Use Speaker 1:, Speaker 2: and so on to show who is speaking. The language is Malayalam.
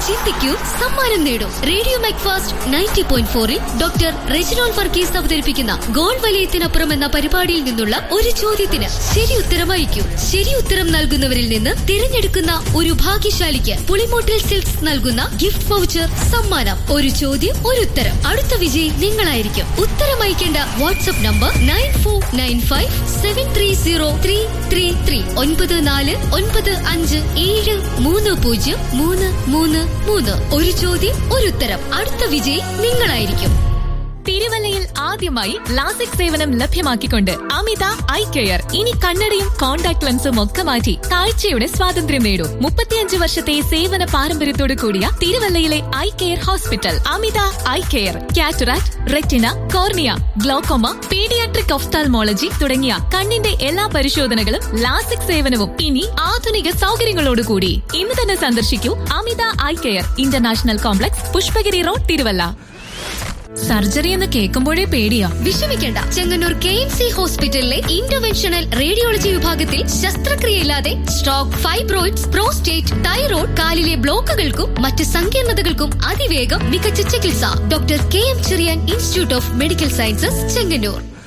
Speaker 1: ചിന്തിക്കൂ, സമ്മാനം നേടൂ. റേഡിയോ മാക്ഫാസ്റ്റ് 90.4 ഡോക്ടർ റെജിനോൾ വർഗീസ് അവതരിപ്പിക്കുന്ന ഗോൾ വലയത്തിനപ്പുറം എന്ന പരിപാടിയിൽ നിന്നുള്ള ഒരു ചോദ്യത്തിന് ശരി ഉത്തരം അയക്കൂ. ശരി ഉത്തരം നൽകുന്നവരിൽ നിന്ന് തിരഞ്ഞെടുക്കുന്ന ഒരു ഭാഗ്യശാലിക്ക് പുളിമോട്ടിൽ സിൽക്സ് നൽകുന്ന ഗിഫ്റ്റ് വൗച്ചർ സമ്മാനം. ഒരു ചോദ്യം ഒരു ഉത്തരം. അടുത്ത വിജയി നിങ്ങളായിരിക്കും. ഉത്തരം അയക്കേണ്ട വാട്സ്ആപ്പ് നമ്പർ 9495730333 9495730333. ഒരു ചോദ്യം ഒരു ഉത്തരം. അടുത്ത വിജയി നിങ്ങളായിരിക്കും.
Speaker 2: തിരുവല്ലയിൽ ആദ്യമായി ലാസിക് സേവനം ലഭ്യമാക്കിക്കൊണ്ട് അമിത ഐ കെയർ. ഇനി കണ്ണടയും കോൺടാക്ട് ലെൻസും ഒക്കെ മാറ്റി കാഴ്ചയുടെ സ്വാതന്ത്ര്യം നേടൂ. 35 വർഷത്തെ സേവന പാരമ്പര്യത്തോടു കൂടിയ തിരുവല്ലയിലെ ഐ കെയർ ഹോസ്പിറ്റൽ അമിത eye care. Cataract, retina, cornea, glaucoma, paediatric ophthalmology തുടങ്ങിയ കണ്ണിന്റെ എല്ലാ പരിശോധനകളും ലാസിക് സേവനവും ഇനി ആധുനിക സൗകര്യങ്ങളോടുകൂടി. ഇന്ന് തന്നെ സന്ദർശിക്കൂ അമിത eye care, international complex, Pushpagiri road, Thiruvalla. Surgery എന്ന് കേൾക്കുമ്പോഴേ പേടിയാ.
Speaker 1: വിഷമിക്കേണ്ട. ചെങ്ങന്നൂർ KMC ഹോസ്പിറ്റലിലെ ഇന്റർവെൻഷണൽ റേഡിയോളജി വിഭാഗത്തിൽ ശസ്ത്രക്രിയയില്ലാതെ സ്ട്രോക്ക്, ഫൈബ്രോയിഡ്സ്, പ്രോസ്റ്റേറ്റ്, തൈറോയ്ഡ്, കാലിലെ ബ്ലോക്കുകൾക്കും മറ്റ് സങ്കീർണതകൾക്കും അതിവേഗം മികച്ച ചികിത്സ. Doctor KM Cherian institute of medical sciences, Chengannur.